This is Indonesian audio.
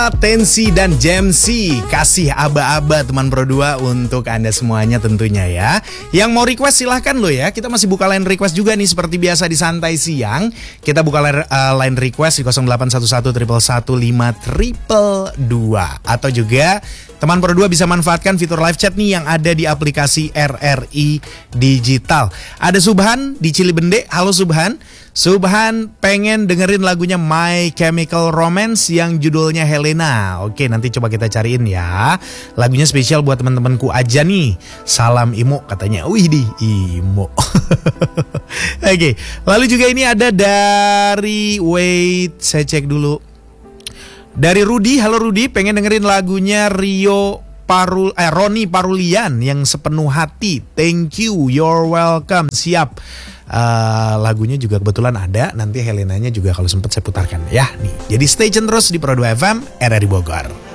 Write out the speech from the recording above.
Tensi dan Jamsi, kasih aba-aba teman Pro 2 untuk Anda semuanya tentunya ya. Yang mau request silahkan lo ya. Kita masih buka line request juga nih seperti biasa di Santai Siang. Kita buka line request di 0811 111 5 atau juga teman Pro 2 bisa manfaatkan fitur live chat nih yang ada di aplikasi RRI Digital. Ada Subhan di Cilibende. Halo Subhan. Subhan pengen dengerin lagunya My Chemical Romance yang judulnya Helena. Oke, nanti coba kita cariin ya. Lagunya spesial buat teman-temanku aja nih. Salam Imo katanya. Wih di Imo. Oke, lalu juga ini ada dari saya cek dulu. Dari Rudi, halo Rudi, pengen dengerin lagunya Roni Parulian yang Sepenuh Hati. Thank you, you're welcome. Siap. Lagunya juga kebetulan ada. Nanti Helenanya juga kalau sempat saya putarkan ya. Nih, jadi stay tune terus di Pro 2 FM RRI Bogor.